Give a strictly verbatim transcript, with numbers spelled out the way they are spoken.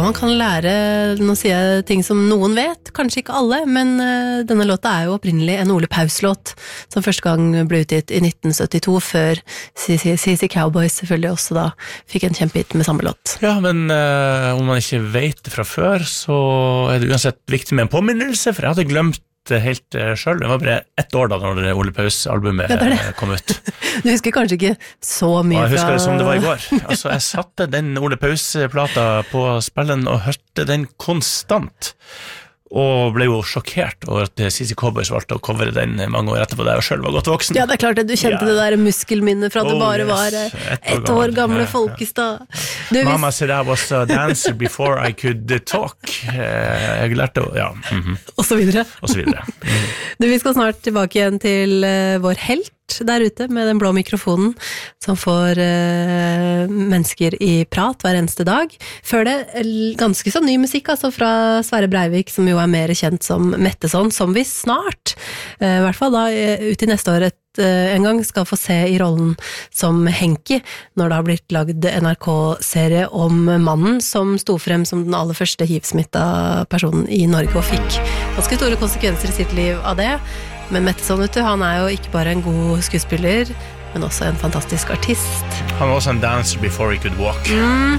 man kan lære, nå sier jeg ting som noen vet, kanskje ikke alle, men uh, denne låta er jo opprinnelig en Ole Paus-låt, som første gang ble utgitt i nitten syttito, før C C Cowboys selvfølgelig også da fikk en kjempehit med samme låt. Ja, men uh, om man ikke vet det fra før, så er det uansett viktig med en påminnelse, for jeg hadde glemt det helt uh, selv. Det var bare ett år da når Ole Paus-albumet ja, det det. kom ut. Du husker kanskje ikke så mye fra... Jeg husker det som det var i går. Altså, jeg satte den Ole Paus-plata på spillen og hørte den konstant. Og ble jo sjokkert over at C C Cowboys valgte å covere den mange år etterpå da jeg selv var godt voksen. Ja, det er klart at du kjente ja. det der muskelminnet fra at oh, du bare yes. var ett et år, år gamle ja, Folkestad. Ja. Mamma vis... said I was a dancer before I could talk. Jeg lærte å, ja. Mm-hmm. Og så videre. Og så videre. Mm. Du, vi skal snart tilbake igjen til uh, vår helt der ute med den blå mikrofonen som får uh, mennesker i prat hver eneste dag. Før det, ganske så ny musikk altså fra Sverre Breivik, som jo er mer kjent som Metteson, som vi snart, uh, i hvert fall da ut i neste år et, uh, en gang skal få se i rollen som Henki, når det har blitt lagd N R K-serie om mannen som sto frem som den aller første hiv-smitta personen i Norge og fikk ganske store konsekvenser i sitt liv av det. Men Metteson, vet du, han er jo ikke bare en god skuespiller, men også en fantastisk artist. Han var også en dancer before he could walk. Mm,